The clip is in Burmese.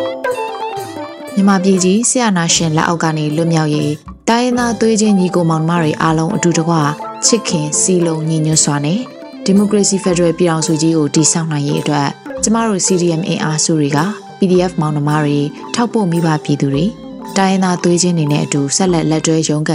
မြန်မာပြည်ကြီးဆရာနာရှင်လက်အောက်ကနေလွတ်မြောက်ရေးတိုင်းရင်းသားသွေးချင်းညီကိုမောင်နှမတွေအားလုံးအတူတကွချစ်ခင်စီလုံးညီညွတ်စွာနဲ့ဒီမိုကရေစီဖက်ဒရယ်ပြည်ထောင်စုကြီးကိုတည်ဆောက်နိုင်ရေးအတွက်ကျမတို့ CDM အင်အားစုတွေက PDF မောင်နှမတွေထောက်ပို့မိဘပြည်သူတွေတိုင်းရင်းသားသွေးချင်းတွေနဲ့အတူဆက်လက်တွဲရုန်းကန်